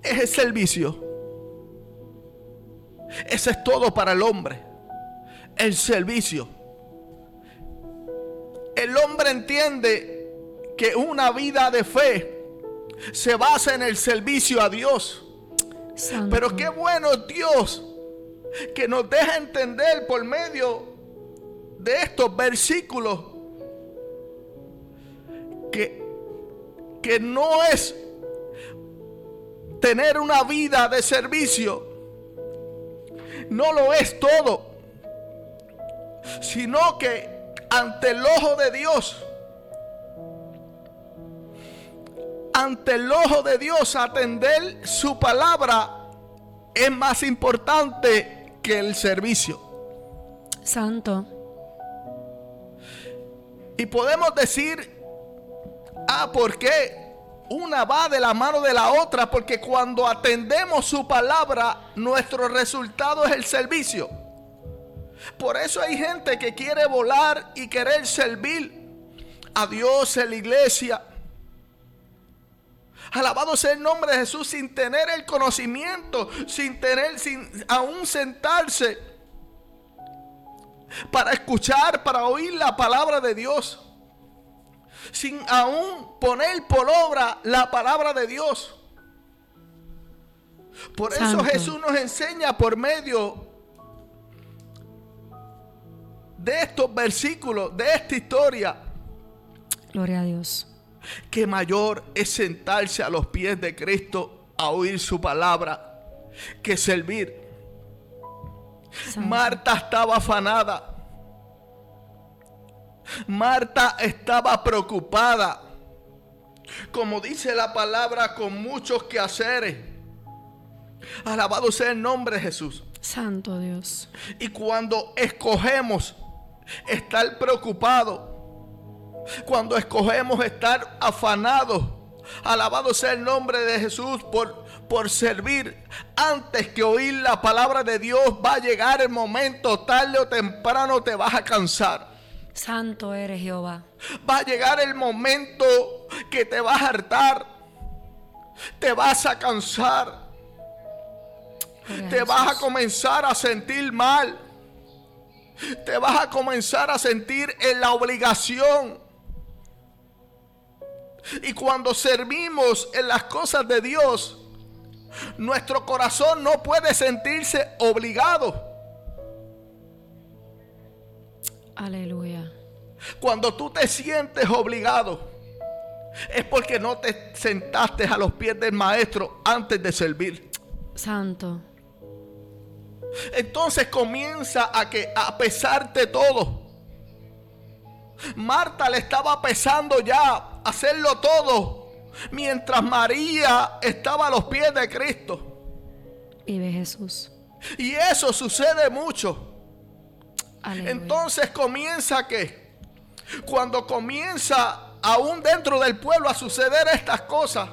es el servicio. Ese es todo para el hombre. El servicio. El hombre entiende que una vida de fe se basa en el servicio a Dios. Santo. Pero qué bueno Dios que nos deja entender por medio de estos versículos que no es tener una vida de servicio, no lo es todo, sino que ante el ojo de Dios, atender su palabra es más importante que el servicio. Santo. Y podemos decir, ¿por qué? Una va de la mano de la otra, porque cuando atendemos su palabra, nuestro resultado es el servicio. Por eso hay gente que quiere volar y querer servir a Dios en la iglesia. Alabado sea el nombre de Jesús, sin tener el conocimiento, sin aún sentarse para escuchar, para oír la palabra de Dios, sin aún poner por obra la palabra de Dios. Por eso Santo. Jesús nos enseña por medio de estos versículos, de esta historia, Gloria a Dios. que mayor es sentarse a los pies de Cristo a oír su palabra que servir. Santo. Marta estaba afanada. Marta estaba preocupada, como dice la palabra, con muchos quehaceres. Alabado sea el nombre de Jesús. Santo Dios. Y cuando escogemos estar preocupados, cuando escogemos estar afanados, alabado sea el nombre de Jesús por servir, antes que oír la palabra de Dios, va a llegar el momento, tarde o temprano te vas a cansar. Santo eres Jehová. Va a llegar el momento que te vas a hartar, te vas a cansar, Gloria a te vas a Jesús. comenzar a sentir mal, te vas a comenzar a sentir en la obligación. Y cuando servimos en las cosas de Dios, nuestro corazón no puede sentirse obligado. Aleluya. Cuando tú te sientes obligado, es porque no te sentaste a los pies del maestro antes de servir. Santo. Entonces comienza a pesarte todo. Marta le estaba pesando ya hacerlo todo, mientras María estaba a los pies de Cristo. Vive Jesús. Y eso sucede mucho. Aleluya. Entonces comienza que cuando comienza aún dentro del pueblo a suceder estas cosas,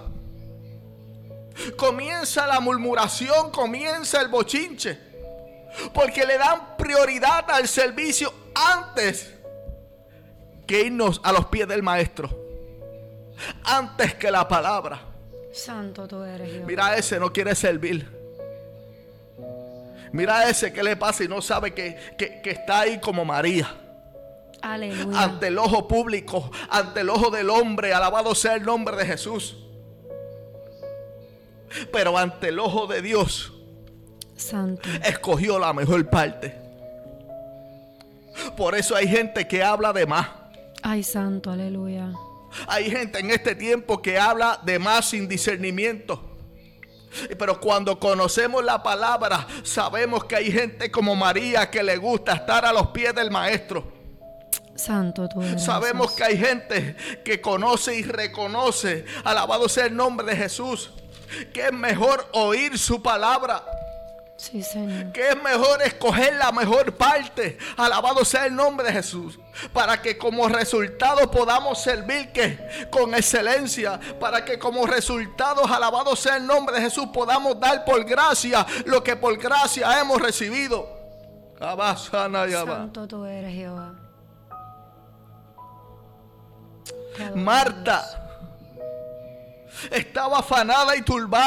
comienza la murmuración, comienza el bochinche, porque le dan prioridad al servicio antes que irnos a los pies del maestro, antes que la palabra. Santo tú eres Jehová. Mira, ese no quiere servir. Mira ese que le pasa y no sabe que está ahí como María, Aleluya. ante el ojo público, ante el ojo del hombre. Alabado sea el nombre de Jesús. Pero ante el ojo de Dios, Santo. escogió la mejor parte. Por eso hay gente que habla de más. Ay, santo, aleluya. Hay gente en este tiempo que habla de más sin discernimiento. Pero cuando conocemos la palabra, sabemos que hay gente como María que le gusta estar a los pies del maestro. Santo tú eres. Sabemos Jesús. que hay gente que conoce y reconoce, alabado sea el nombre de Jesús, que es mejor oír su palabra, Sí, Señor. que es mejor escoger la mejor parte, alabado sea el nombre de Jesús, para que como resultado podamos servir que con excelencia, para que como resultado, alabado sea el nombre de Jesús, podamos dar por gracia lo que por gracia hemos recibido. Abasana y abá. Santo tú eres Jehová. Te adoramos. Marta estaba afanada y turbada.